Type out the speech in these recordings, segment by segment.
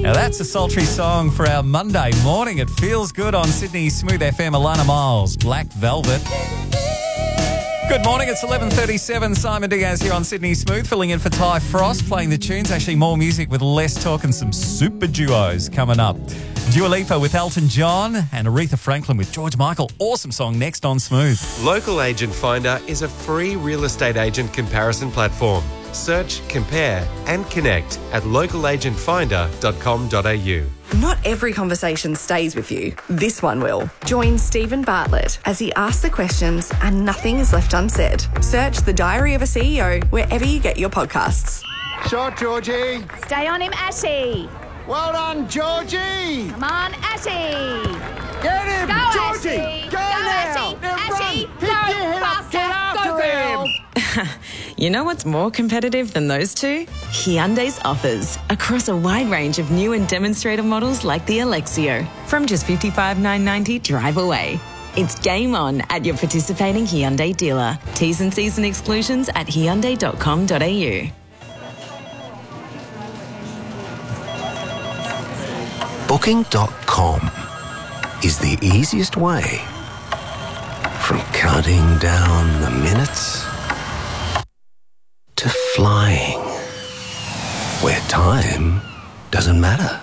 Now that's a sultry song for our Monday morning. It feels good on Sydney Smooth FM. Alana Miles, Black Velvet. Good morning, it's 11:37. Simon Diaz here on Sydney Smooth, filling in for Ty Frost, playing the tunes. Actually, more music with less talk and some super duos coming up. Dua Lipa with Elton John and Aretha Franklin with George Michael. Awesome song next on Smooth. Local Agent Finder is a free real estate agent comparison platform. Search, compare and connect at localagentfinder.com.au. Not every conversation stays with you. This one will. Join Stephen Bartlett as he asks the questions and nothing is left unsaid. Search The Diary of a CEO wherever you get your podcasts. Shot, Georgie. Stay on him, Ashy. Well done, Georgie. Come on, Ashy. Get him, Go, Georgie. Ashy. Go Go, now. Ashy. Now Ashy. run. Pick Go, your head up. faster. Get after Go, him. girl. You know what's more competitive than those two? Hyundai's offers across a wide range of new and demonstrator models like the Alexio. From just $55,990 drive away. It's game on at your participating Hyundai dealer. T's and C's and exclusions at hyundai.com.au. Booking.com is the easiest way from counting down the minutes to flying where time doesn't matter.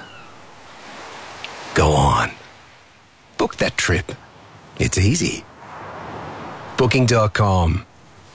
Go on. Book that trip. It's easy. Booking.com.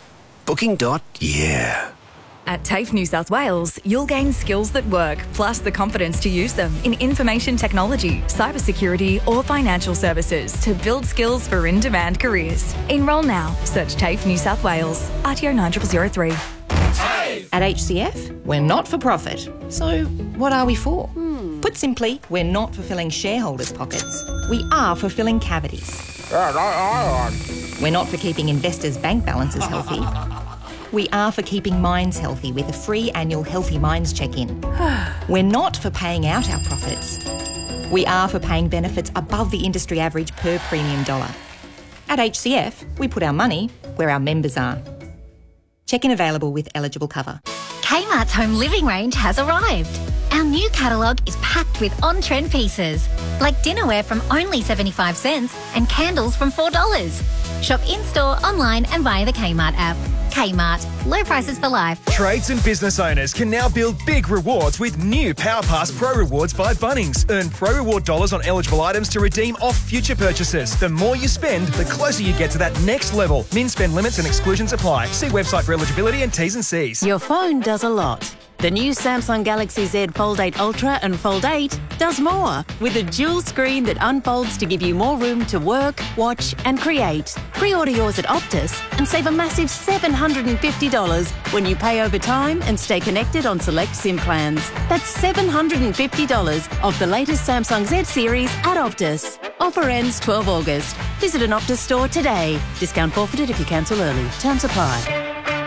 Booking.yeah. At TAFE New South Wales, you'll gain skills that work, plus the confidence to use them in information technology, cybersecurity or financial services to build skills for in-demand careers. Enrol now. Search TAFE New South Wales. RTO 9003. At HCF, we're not for profit. So what are we for? Put simply, we're not for filling shareholders' pockets. We are for filling cavities. We're not for keeping investors' bank balances healthy. We are for keeping minds healthy with a free annual Healthy Minds check-in. We're not for paying out our profits. We are for paying benefits above the industry average per premium dollar. At HCF, we put our money where our members are. Check-in available with eligible cover. Kmart's home living range has arrived. Our new catalogue is packed with on-trend pieces, like dinnerware from only 75 cents and candles from $4. Shop in-store, online and via the Kmart app. Kmart, low prices for life. Trades and business owners can now build big rewards with new PowerPass Pro Rewards by Bunnings. Earn Pro Reward dollars on eligible items to redeem off future purchases. The more you spend, the closer you get to that next level. Min spend limits and exclusions apply. See website for eligibility and T's and C's. Your phone does a lot. The new Samsung Galaxy Z Fold 8 Ultra and Fold 8 does more, with a dual screen that unfolds to give you more room to work, watch and create. Pre-order yours at Optus and save a massive $750 when you pay over time and stay connected on select SIM plans. That's $750 off the latest Samsung Z series at Optus. Offer ends 12 August. Visit an Optus store today. Discount forfeited if you cancel early. Terms apply.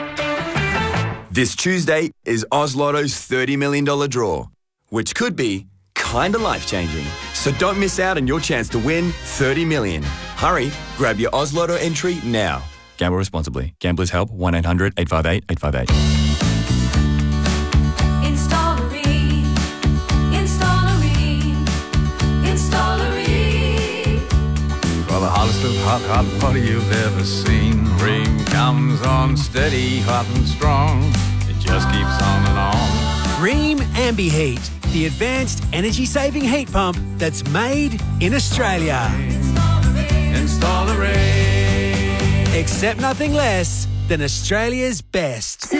This Tuesday is Oz Lotto's $30 million draw, which could be kinda life-changing. So don't miss out on your chance to win $30 million. Hurry, grab your Oz Lotto entry now. Gamble responsibly. Gamblers Help 1-800-858-858. For the hottest of hot water you've ever seen. Ream comes on steady, hot and strong. It just keeps on and on. Ream Ambi-Heat, the advanced energy-saving heat pump that's made in Australia. Install the Ream. Accept nothing less than Australia's best.